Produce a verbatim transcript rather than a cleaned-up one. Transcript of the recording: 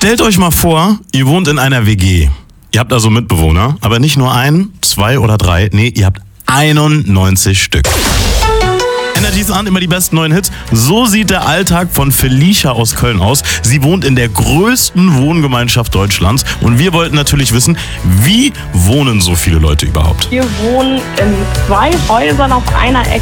Stellt euch mal vor, ihr wohnt in einer W G. Ihr habt also Mitbewohner, aber nicht nur einen, zwei oder drei, nee, ihr habt einundneunzig Stück. Energies an, immer die besten neuen Hits. So sieht der Alltag von Felicia aus Köln aus. Sie wohnt in der größten Wohngemeinschaft Deutschlands und wir wollten natürlich wissen, wie wohnen so viele Leute überhaupt? Wir wohnen in zwei Häusern auf einer Ecke.